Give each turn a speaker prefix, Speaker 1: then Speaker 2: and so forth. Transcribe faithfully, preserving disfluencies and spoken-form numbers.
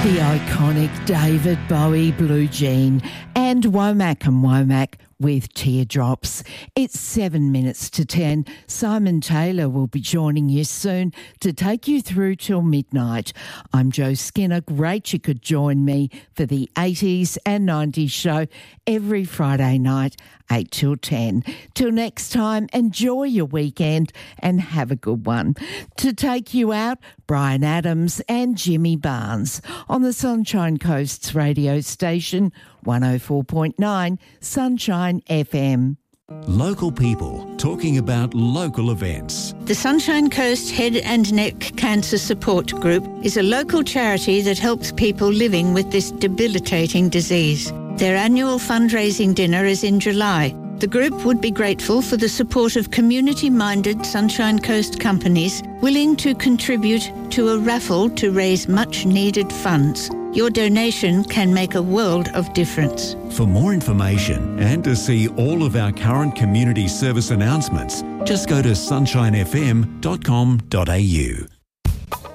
Speaker 1: The iconic David Bowie Blue Jean and Womack and Womack with Teardrops. It's seven minutes to ten. Simon Taylor will be joining you soon to take you through till midnight. I'm Jo Skinner. Great you could join me for the eighties and nineties show every Friday night, eight till ten. Till next time, enjoy your weekend and have a good one. To take you out, Bryan Adams and Jimmy Barnes on the Sunshine Coast's radio station, one oh four point nine Sunshine F M.
Speaker 2: Local people talking about local events.
Speaker 3: The Sunshine Coast Head and Neck Cancer Support Group is a local charity that helps people living with this debilitating disease. Their annual fundraising dinner is in July. The group would be grateful for the support of community-minded Sunshine Coast companies willing to contribute to a raffle to raise much-needed funds. Your donation can make a world of difference.
Speaker 2: For more information and to see all of our current community service announcements, just go to sunshine f m dot com dot a u.